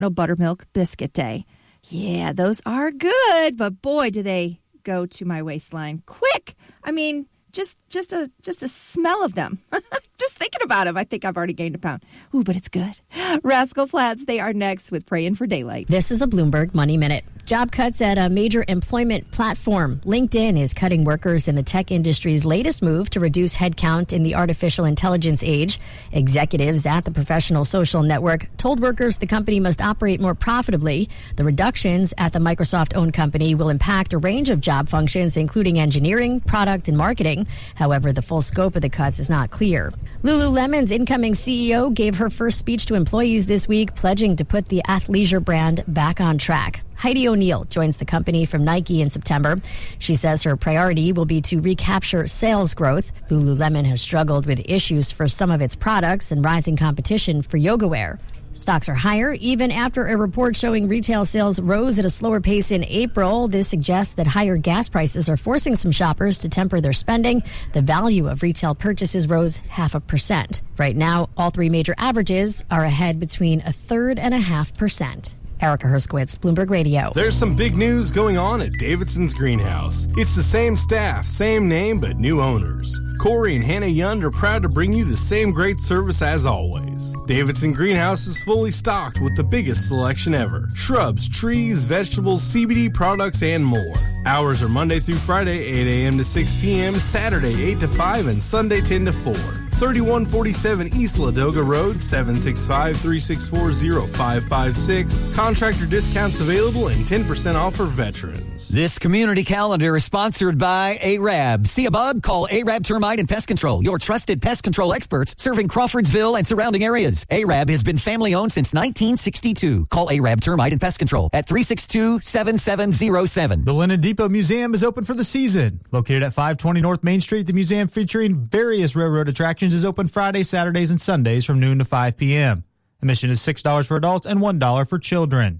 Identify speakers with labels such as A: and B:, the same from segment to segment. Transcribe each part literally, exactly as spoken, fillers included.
A: no buttermilk biscuit day. Yeah, those are good, but boy, do they go to my waistline quick. I mean, just just a just a smell of them. Just thinking about them, I think I've already gained a pound. Ooh, but it's good. Rascal Flatts, they are next with Praying for Daylight.
B: This is a Bloomberg Money Minute. Job cuts at a major employment platform. LinkedIn is cutting workers in the tech industry's latest move to reduce headcount in the artificial intelligence age. Executives at the professional social network told workers the company must operate more profitably. The reductions at the Microsoft-owned company will impact a range of job functions, including engineering, product, and marketing. However, the full scope of the cuts is not clear. Lululemon's incoming C E O gave her first speech to employees this week, pledging to put the athleisure brand back on track. Heidi O'Neill joins the company from Nike in September. She says her priority will be to recapture sales growth. Lululemon has struggled with issues for some of its products and rising competition for yoga wear. Stocks are higher even after a report showing retail sales rose at a slower pace in April. This suggests that higher gas prices are forcing some shoppers to temper their spending. The value of retail purchases rose half a percent. Right now, all three major averages are ahead between a third and a half percent. Erica Herskowitz, Bloomberg Radio.
C: There's some big news going on at Davidson's Greenhouse. It's the same staff, same name, but new owners. Corey and Hannah Yund are proud to bring you the same great service as always. Davidson Greenhouse is fully stocked with the biggest selection ever. Shrubs, trees, vegetables, C B D products, and more. Hours are Monday through Friday, eight a.m. to six p.m., Saturday, eight to five, and Sunday, ten to four. thirty-one forty-seven East Ladoga Road, seven six five, three six four, zero five five six. Contractor discounts available and ten percent off for veterans.
D: This community calendar is sponsored by A R A B. See a bug? Call A R A B Termite and Pest Control, your trusted pest control experts serving Crawfordsville and surrounding areas. A R A B has been family-owned since nineteen sixty-two. Call A R A B Termite and Pest Control at three six two, seven seven zero seven.
E: The Linen Depot Museum is open for the season. Located at five twenty North Main Street, the museum featuring various railroad attractions is open Fridays, Saturdays, and Sundays from noon to five p.m. Admission is six dollars for adults and one dollar for children.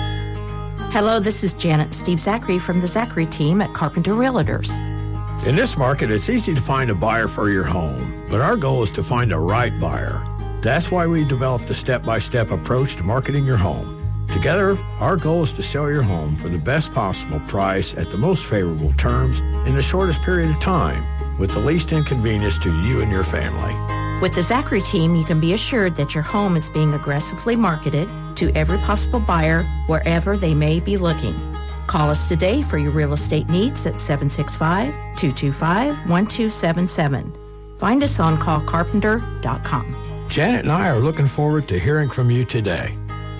F: Hello, this is Janet Steve Zachary from the Zachary team at Carpenter Realtors.
G: In this market, it's easy to find a buyer for your home, but our goal is to find a right buyer. That's why we developed a step-by-step approach to marketing your home. Together, our goal is to sell your home for the best possible price at the most favorable terms in the shortest period of time, with the least inconvenience to you and your family.
F: With the Zachary team, you can be assured that your home is being aggressively marketed to every possible buyer wherever they may be looking. Call us today for your real estate needs at seven six five, two two five, one two seven seven. Find us on call carpenter dot com.
G: Janet and I are looking forward to hearing from you today.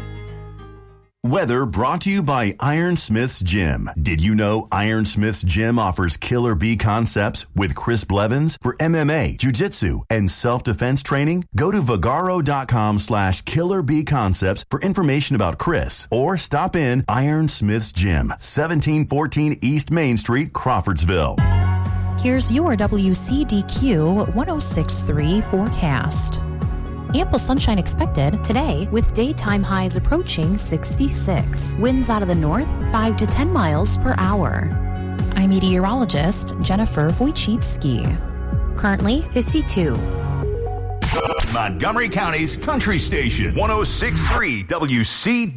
H: Weather brought to you by Ironsmith's Gym. Did you know Ironsmith's Gym offers Killer Bee concepts with Chris Blevins for M M A, jiu-jitsu, and self-defense training? Go to Vagaro.com slash Killer Bee Concepts for information about Chris, or stop in Ironsmith's Gym, seventeen fourteen East Main Street, Crawfordsville.
I: Here's your W C D Q one oh six point three forecast. Ample sunshine expected today with daytime highs approaching sixty-six. Winds out of the north, five to ten miles per hour. I'm meteorologist Jennifer Wojcicki. Currently fifty-two.
J: Montgomery County's Country Station, one oh six point three W C